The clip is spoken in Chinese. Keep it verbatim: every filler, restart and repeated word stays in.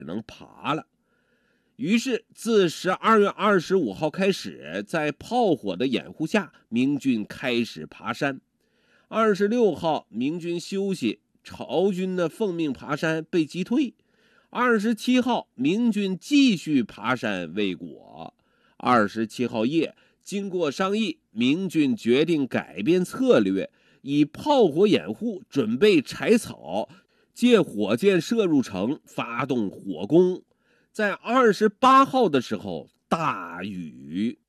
能爬了。于是自十二月二十五号开始，在炮火的掩护下，明军开始爬山。二十六号明军休息，朝军的奉命爬山被击退。二十七号明军继续爬山未果。二十七号夜，经过商议，明军决定改变策略，以炮火掩护，准备柴草，借火箭射入城，发动火攻。在二十八号的时候，大雨